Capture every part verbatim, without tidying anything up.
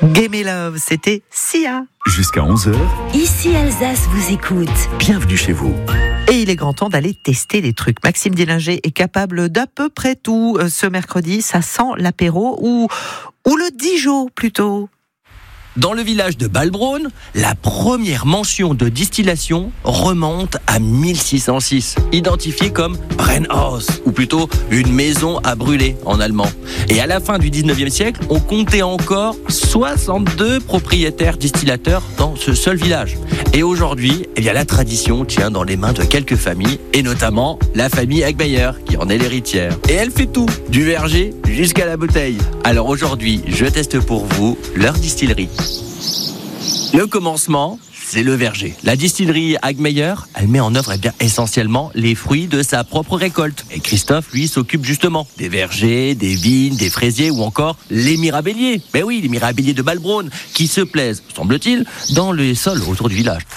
Game et Love, c'était Sia. Jusqu'à onze heures. Ici Alsace vous écoute. Bienvenue chez vous. Et il est grand temps d'aller tester les trucs. Maxime Dillinger est capable d'à peu près tout. Ce mercredi, ça sent l'apéro ou, ou le Dijon plutôt. Dans le village de Balbronn, la première mention de distillation remonte à mille six cent six, identifiée comme Brennhaus, ou plutôt une maison à brûler en allemand. Et à la fin du dix-neuvième siècle, on comptait encore soixante-deux propriétaires distillateurs dans ce seul village. Et aujourd'hui, eh bien, la tradition tient dans les mains de quelques familles, et notamment la famille Hagemeyer, qui en est l'héritière. Et elle fait tout, du verger jusqu'à la bouteille. Alors aujourd'hui, je teste pour vous leur distillerie. Le commencement, c'est le verger. La distillerie Hagemeyer, elle met en œuvre eh bien, essentiellement les fruits de sa propre récolte. Et Christophe, lui, s'occupe justement des vergers, des vignes, des fraisiers ou encore les mirabelliers. Ben oui, les mirabelliers de Balbronn, qui se plaisent, semble-t-il, dans les sols autour du village.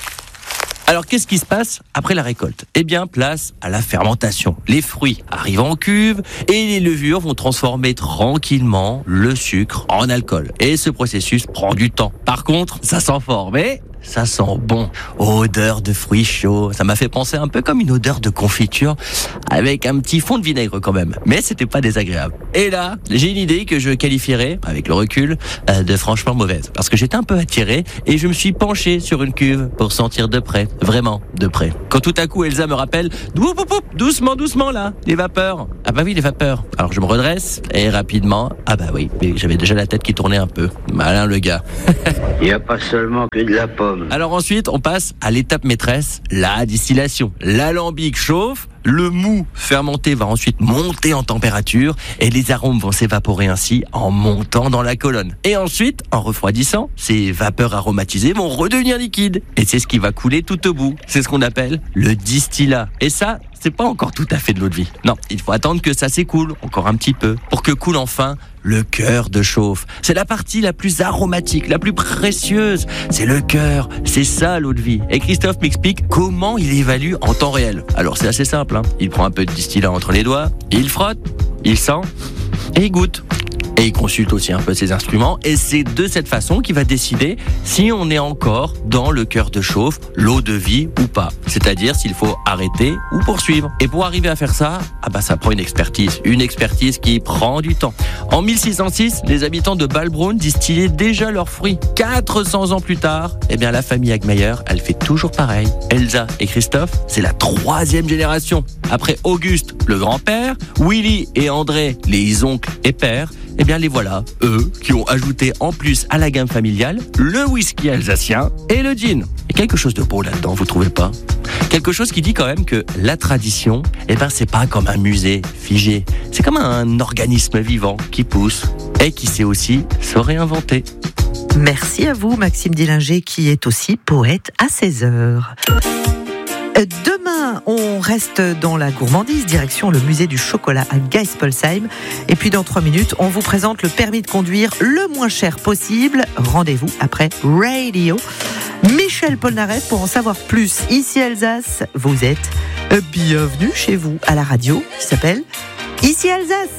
Alors, qu'est-ce qui se passe après la récolte ? Eh bien, place à la fermentation. Les fruits arrivent en cuve et les levures vont transformer tranquillement le sucre en alcool. Et ce processus prend du temps. Par contre, ça sent fort, mais ça sent bon. Odeur de fruits chauds. Ça m'a fait penser un peu comme une odeur de confiture avec un petit fond de vinaigre quand même. Mais c'était pas désagréable. Et là, j'ai une idée que je qualifierais, avec le recul, euh, de franchement mauvaise. Parce que j'étais un peu attiré et je me suis penché sur une cuve pour sentir de près. Vraiment de près. Quand tout à coup Elsa me rappelle Doup, doup, doup, doucement, doucement là, les vapeurs. Ah bah oui, les vapeurs. Alors je me redresse et rapidement, ah bah oui, j'avais déjà la tête qui tournait un peu. Malin le gars. Il n'y a pas seulement que de la pomme. Alors ensuite, on passe à l'étape maîtresse, la distillation. L'alambic chauffe. Le mou fermenté va ensuite monter en température et les arômes vont s'évaporer ainsi en montant dans la colonne. Et ensuite, en refroidissant, ces vapeurs aromatisées vont redevenir liquides. Et c'est ce qui va couler tout au bout. C'est ce qu'on appelle le distillat. Et ça, c'est pas encore tout à fait de l'eau de vie. Non, il faut attendre que ça s'écoule encore un petit peu pour que coule enfin le cœur de chauffe. C'est la partie la plus aromatique, la plus précieuse. C'est le cœur, c'est ça l'eau de vie. Et Christophe m'explique comment il évalue en temps réel. Alors c'est assez simple, hein. Il prend un peu de distillat entre les doigts, il frotte, il sent et il goûte. Et il consulte aussi un peu ses instruments et c'est de cette façon qu'il va décider si on est encore dans le cœur de chauffe, l'eau de vie ou pas. C'est-à-dire s'il faut arrêter ou poursuivre. Et pour arriver à faire ça, ah bah ça prend une expertise. Une expertise qui prend du temps. En mille six cent six, les habitants de Balbronn distillaient déjà leurs fruits. quatre cents ans plus tard, eh bien la famille Hagemeyer, elle fait toujours pareil. Elsa et Christophe, c'est la troisième génération. Après Auguste, le grand-père, Willy et André, les oncles et pères, eh bien les voilà, eux, qui ont ajouté en plus à la gamme familiale le whisky alsacien et le gin. Et quelque chose de beau là-dedans, vous trouvez pas ? Quelque chose qui dit quand même que la tradition, eh ben c'est pas comme un musée figé. C'est comme un organisme vivant qui pousse et qui sait aussi se réinventer. Merci à vous, Maxime Dillinger, qui est aussi poète à seize heures. Demain, on reste dans la gourmandise, direction le musée du chocolat à Geispolsheim. Et puis dans trois minutes, on vous présente le permis de conduire le moins cher possible. Rendez-vous après Radio. Michel Polnareff pour en savoir plus. Ici Alsace, vous êtes bienvenue chez vous à la radio qui s'appelle Ici Alsace.